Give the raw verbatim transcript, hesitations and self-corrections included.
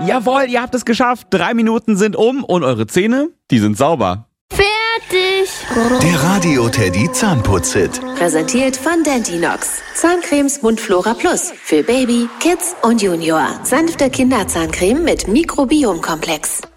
Jawohl, ihr habt es geschafft. Drei Minuten sind um und eure Zähne, die sind sauber. Fertig! Der Radio Teddy Zahnputz-Hit. Präsentiert von Dentinox. Zahncremes Mundflora Plus. Für Baby, Kids und Junior. Sanfte Kinderzahncreme mit Mikrobiomkomplex.